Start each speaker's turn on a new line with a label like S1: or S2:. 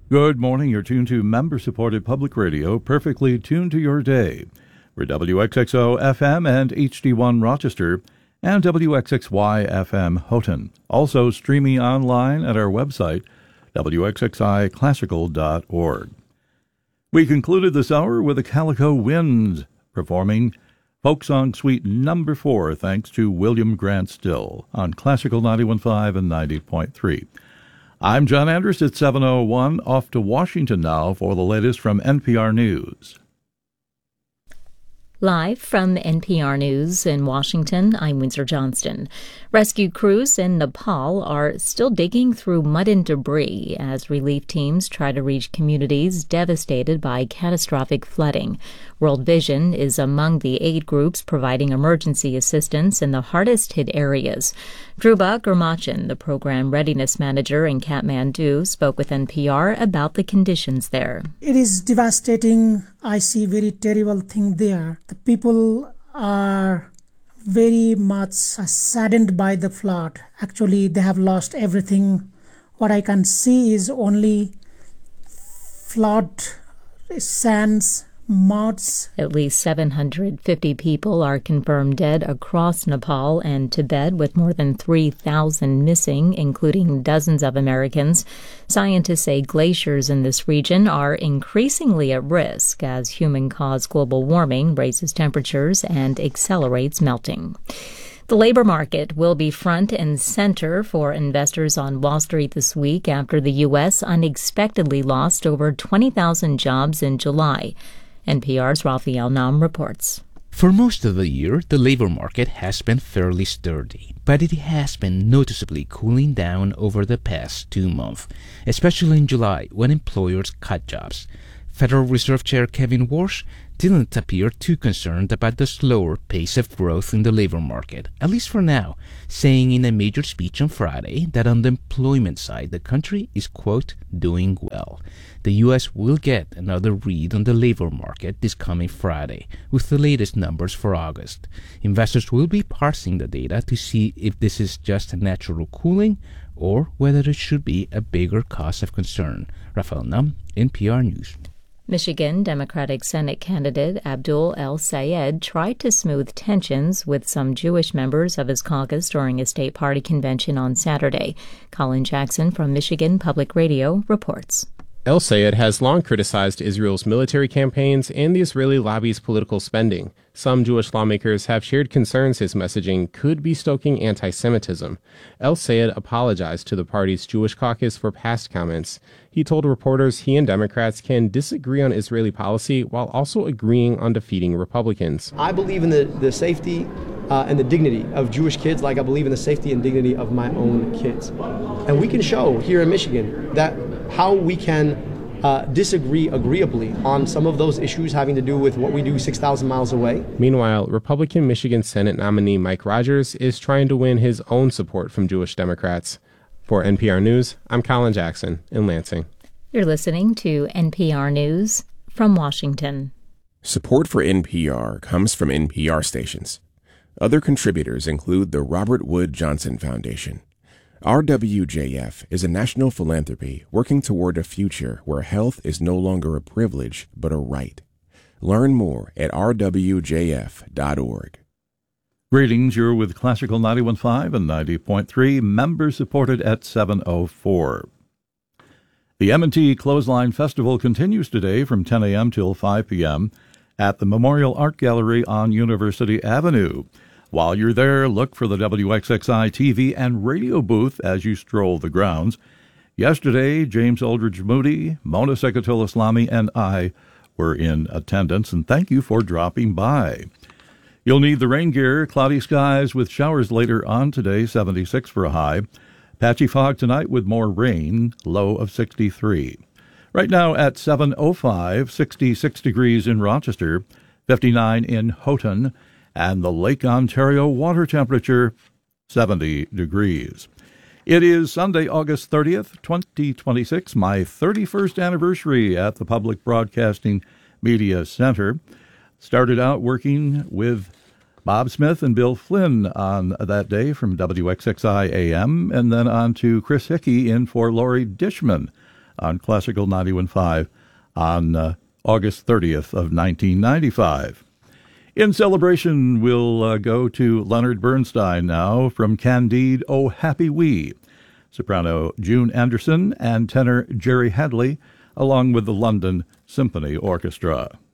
S1: Good morning. You're tuned to member-supported public radio, perfectly tuned to your day. We're WXXO FM and HD1 Rochester and WXXY FM Houghton. Also streaming online at our website, wxxiclassical.org. We concluded this hour with the Calico Winds performing Folk Song Suite number 4, thanks to William Grant Still on Classical 91.5 and 90.3. I'm John Andrus at 7:01, off to Washington now for the latest from NPR News.
S2: Live from NPR News in Washington, I'm Windsor Johnston. Rescue crews in Nepal are still digging through mud and debris as relief teams try to reach communities devastated by catastrophic flooding. World Vision is among the aid groups providing emergency assistance in the hardest-hit areas. Dhruba Gurmachan, the program readiness manager in Kathmandu, spoke with NPR about the conditions there.
S3: It is devastating. I see very terrible thing there. The people are very much saddened by the flood. Actually, they have lost everything. What I can see is only flood, sands, muds.
S2: At least 750 people are confirmed dead across Nepal and Tibet, with more than 3,000 missing, including dozens of Americans. Scientists say glaciers in this region are increasingly at risk as human-caused global warming raises temperatures and accelerates melting. The labor market will be front and center for investors on Wall Street this week after the U.S. unexpectedly lost over 20,000 jobs in July. NPR's Raphael Nam reports.
S4: For most of the year, the labor market has been fairly sturdy, but it has been noticeably cooling down over the past 2 months, especially in July when employers cut jobs. Federal Reserve Chair Kevin Warsh didn't appear too concerned about the slower pace of growth in the labor market, at least for now, saying in a major speech on Friday that on the employment side, the country is, quote, doing well. The U.S. will get another read on the labor market this coming Friday with the latest numbers for August. Investors will be parsing the data to see if this is just a natural cooling or whether it should be a bigger cause of concern. Raphael Nam, NPR News.
S2: Michigan Democratic Senate candidate Abdul El-Sayed tried to smooth tensions with some Jewish members of his caucus during a state party convention on Saturday. Colin Jackson from Michigan Public Radio reports.
S5: El-Sayed has long criticized Israel's military campaigns and the Israeli lobby's political spending. Some Jewish lawmakers have shared concerns his messaging could be stoking anti-Semitism. El-Sayed apologized to the party's Jewish caucus for past comments. He told reporters he and Democrats can disagree on Israeli policy while also agreeing on defeating Republicans.
S6: I believe in the safety and the dignity of Jewish kids like I believe in the safety and dignity of my own kids. And we can show here in Michigan that how we can disagree agreeably on some of those issues having to do with what we do 6,000 miles away.
S5: Meanwhile, Republican Michigan Senate nominee Mike Rogers is trying to win his own support from Jewish Democrats. For NPR News, I'm Colin Jackson in Lansing.
S2: You're listening to NPR News from Washington.
S7: Support for NPR comes from NPR stations. Other contributors include the Robert Wood Johnson Foundation. RWJF is a national philanthropy working toward a future where health is no longer a privilege but a right. Learn more at rwjf.org.
S1: Greetings, you're with Classical 91.5 and 90.3, member-supported at 7:04. The M&T Clothesline Festival continues today from 10 a.m. till 5 p.m. at the Memorial Art Gallery on University Avenue. While you're there, look for the WXXI TV and radio booth as you stroll the grounds. Yesterday, James Aldridge Moody, Mona Sekatol-Islami, and I were in attendance, and thank you for dropping by. You'll need the rain gear, cloudy skies with showers later on today, 76 for a high. Patchy fog tonight with more rain, low of 63. Right now at 7:05, 66 degrees in Rochester, 59 in Houghton, and the Lake Ontario water temperature, 70 degrees. It is Sunday, August 30th, 2026, my 31st anniversary at the Public Broadcasting Media Center. Started out working with Bob Smith and Bill Flynn on that day from WXXI AM, and then on to Chris Hickey in for Lori Dishman on Classical 91.5 on August 30th of 1995. In celebration, we'll go to Leonard Bernstein now from Candide, Oh Happy We, soprano June Anderson and tenor Jerry Hadley, along with the London Symphony Orchestra.